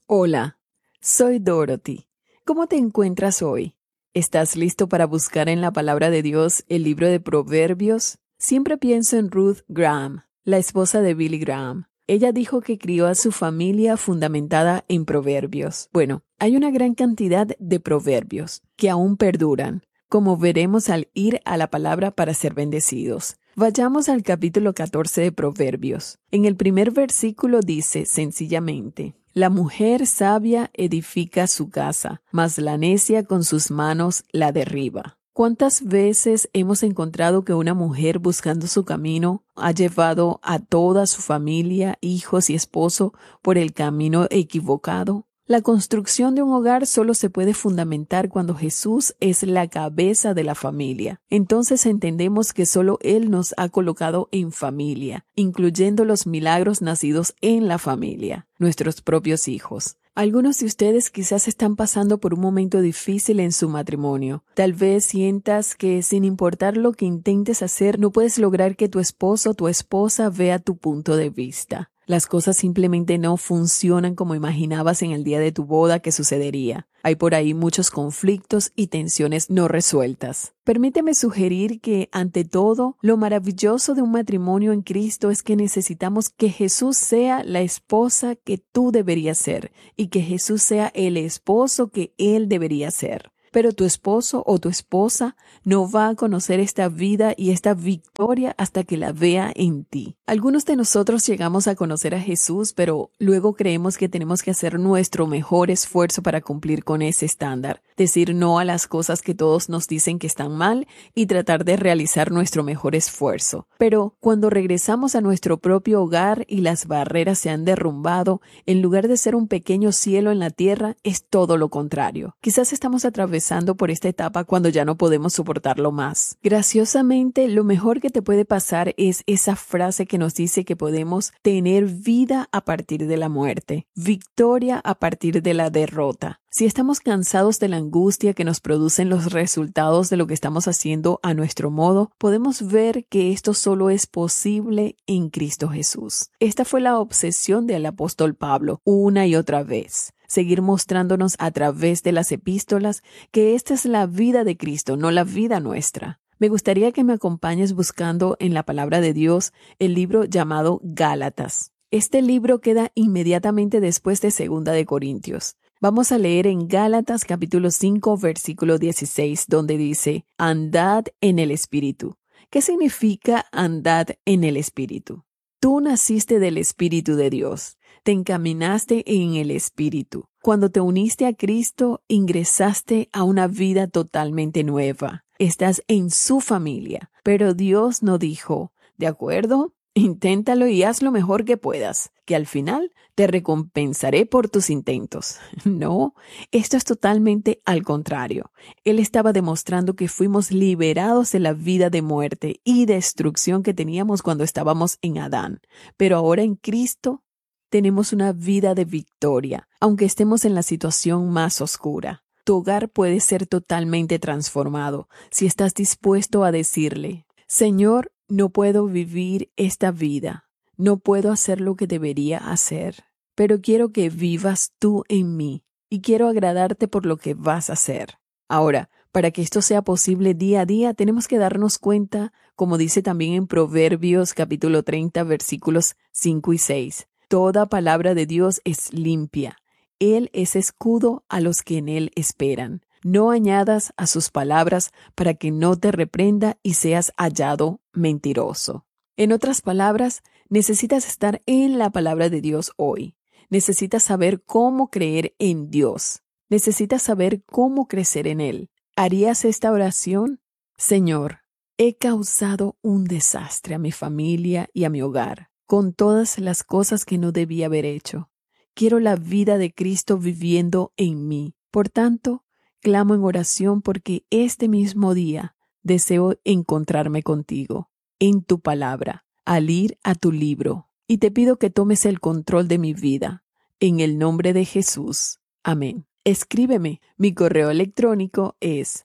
Hola, soy Dorothy. ¿Cómo te encuentras hoy? ¿Estás listo para buscar en la palabra de Dios el libro de Proverbios? Siempre pienso en Ruth Graham, la esposa de Billy Graham. Ella dijo que crió a su familia fundamentada en proverbios. Bueno, hay una gran cantidad de proverbios que aún perduran, como veremos al ir a la palabra para ser bendecidos. Vayamos al capítulo 14 de Proverbios. En el primer versículo dice sencillamente: la mujer sabia edifica su casa, mas la necia con sus manos la derriba. ¿Cuántas veces hemos encontrado que una mujer buscando su camino ha llevado a toda su familia, hijos y esposo por el camino equivocado? La construcción de un hogar solo se puede fundamentar cuando Jesús es la cabeza de la familia. Entonces entendemos que solo Él nos ha colocado en familia, incluyendo los milagros nacidos en la familia, nuestros propios hijos. Algunos de ustedes quizás están pasando por un momento difícil en su matrimonio. Tal vez sientas que sin importar lo que intentes hacer, no puedes lograr que tu esposo o tu esposa vea tu punto de vista. Las cosas simplemente no funcionan como imaginabas en el día de tu boda que sucedería. Hay por ahí muchos conflictos y tensiones no resueltas. Permíteme sugerir que, ante todo, lo maravilloso de un matrimonio en Cristo es que necesitamos que Jesús sea la esposa que tú deberías ser y que Jesús sea el esposo que Él debería ser. Pero tu esposo o tu esposa no va a conocer esta vida y esta victoria hasta que la vea en ti. Algunos de nosotros llegamos a conocer a Jesús, pero luego creemos que tenemos que hacer nuestro mejor esfuerzo para cumplir con ese estándar. Decir no a las cosas que todos nos dicen que están mal y tratar de realizar nuestro mejor esfuerzo. Pero cuando regresamos a nuestro propio hogar y las barreras se han derrumbado, en lugar de ser un pequeño cielo en la tierra, es todo lo contrario. Quizás estamos atravesando por esta etapa cuando ya no podemos soportarlo más. Graciosamente, lo mejor que te puede pasar es esa frase que nos dice que podemos tener vida a partir de la muerte, victoria a partir de la derrota. Si estamos cansados de la angustia que nos producen los resultados de lo que estamos haciendo a nuestro modo, podemos ver que esto solo es posible en Cristo Jesús. Esta fue la obsesión del apóstol Pablo una y otra vez. Seguir mostrándonos a través de las epístolas que esta es la vida de Cristo, no la vida nuestra. Me gustaría que me acompañes buscando en la palabra de Dios el libro llamado Gálatas. Este libro queda inmediatamente después de 2 de Corintios. Vamos a leer en Gálatas capítulo 5, versículo 16, donde dice: andad en el Espíritu. ¿Qué significa andad en el Espíritu? Tú naciste del Espíritu de Dios. Te encaminaste en el Espíritu. Cuando te uniste a Cristo, ingresaste a una vida totalmente nueva. Estás en su familia. Pero Dios no dijo: ¿de acuerdo? Inténtalo y haz lo mejor que puedas, que al final te recompensaré por tus intentos. No, esto es totalmente al contrario. Él estaba demostrando que fuimos liberados de la vida de muerte y destrucción que teníamos cuando estábamos en Adán. Pero ahora en Cristo tenemos una vida de victoria, aunque estemos en la situación más oscura. Tu hogar puede ser totalmente transformado si estás dispuesto a decirle: Señor, no puedo vivir esta vida, no puedo hacer lo que debería hacer, pero quiero que vivas tú en mí y quiero agradarte por lo que vas a hacer. Ahora, para que esto sea posible día a día, tenemos que darnos cuenta, como dice también en Proverbios capítulo 30, versículos 5 y 6. Toda palabra de Dios es limpia. Él es escudo a los que en Él esperan. No añadas a sus palabras para que no te reprenda y seas hallado mentiroso. En otras palabras, necesitas estar en la palabra de Dios hoy. Necesitas saber cómo creer en Dios. Necesitas saber cómo crecer en Él. ¿Harías esta oración? Señor, he causado un desastre a mi familia y a mi hogar, con todas las cosas que no debía haber hecho. Quiero la vida de Cristo viviendo en mí. Por tanto, clamo en oración porque este mismo día deseo encontrarme contigo, en tu palabra, al ir a tu libro, y te pido que tomes el control de mi vida. En el nombre de Jesús. Amén. Escríbeme. Mi correo electrónico es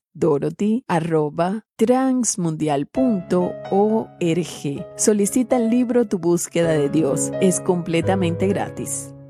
dorothy@transmundial.org. Solicita el libro Tu búsqueda de Dios. Es completamente gratis.